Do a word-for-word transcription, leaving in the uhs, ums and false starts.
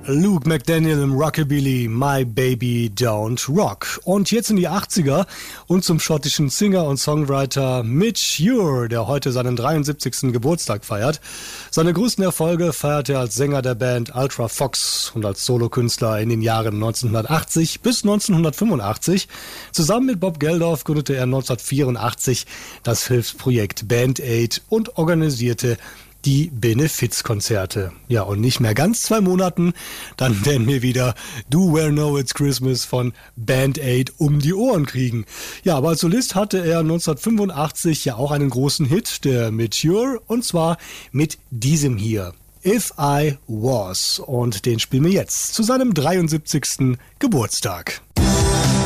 Luke McDaniel im Rockabilly, My Baby Don't Rock. Und jetzt in die achtziger und zum schottischen Singer und Songwriter Mitch Ure, der heute seinen dreiundsiebzigsten Geburtstag feiert. Seine größten Erfolge feierte er als Sänger der Band Ultra Fox und als Solokünstler in den Jahren neunzehnhundertachtzig bis neunzehnhundertfünfundachtzig. Zusammen mit Bob Geldof gründete er neunzehnhundertvierundachtzig das Hilfsprojekt Band Aid und organisierte die Benefizkonzerte. Ja, und nicht mehr ganz zwei Monaten, dann werden wir wieder Do Well Know It's Christmas von Band Aid um die Ohren kriegen. Ja, aber als Solist hatte er neunzehnhundertfünfundachtzig ja auch einen großen Hit, der Mitch Ure, und zwar mit diesem hier, If I Was. Und den spielen wir jetzt zu seinem dreiundsiebzigsten Geburtstag.